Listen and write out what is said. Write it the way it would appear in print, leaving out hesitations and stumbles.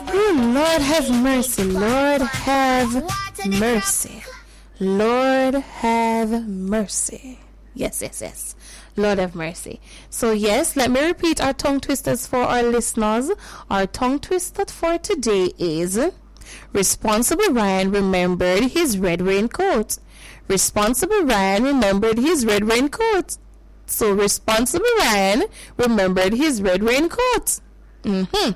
Oh, Lord have mercy. Lord have mercy. Lord have mercy. Yes, yes, yes. Lord have mercy. So yes, let me repeat our tongue twisters for our listeners. Our tongue twister for today is Responsible Ryan remembered his red raincoat. Responsible Ryan remembered his red raincoat. So Responsible Ryan remembered his red raincoat.